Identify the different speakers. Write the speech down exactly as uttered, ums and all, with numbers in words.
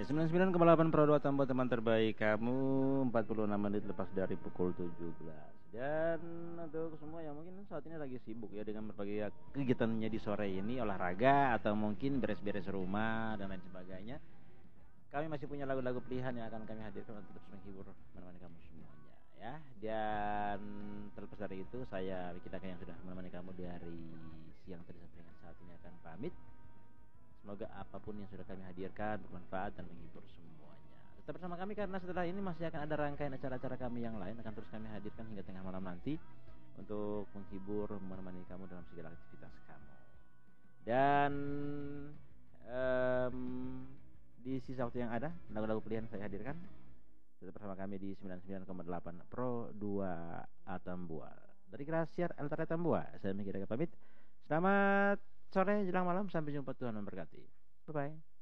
Speaker 1: sembilan puluh sembilan koma delapan Pro dua tambah teman terbaik kamu, empat puluh enam menit lepas dari pukul tujuh belas. Dan untuk semua yang mungkin saat ini lagi sibuk ya dengan berbagai kegiatannya di sore ini, olahraga atau mungkin beres-beres rumah dan lain sebagainya, kami masih punya lagu-lagu pilihan yang akan kami hadirkan untuk terus menghibur menemani kamu semuanya ya. Dan terlepas dari itu, saya Wiki Taka yang sudah menemani kamu dari siang tadi sampai dengan saat ini akan pamit. Semoga apapun yang sudah kami hadirkan bermanfaat dan menghibur semuanya. Tetap bersama kami karena setelah ini masih akan ada rangkaian acara-acara kami yang lain akan terus kami hadirkan hingga tengah malam nanti untuk menghibur, menemani kamu dalam segala aktivitas kamu. Dan um, di sisa waktu yang ada, lagu-lagu pilihan saya hadirkan. Tetap bersama kami di sembilan puluh sembilan koma delapan Pro dua Atambua. Dari Grasiar Altare Tambua, saya Miki Daga pamit. Selamat sore jelang malam, sampai jumpa, Tuhan memberkati. Bye bye.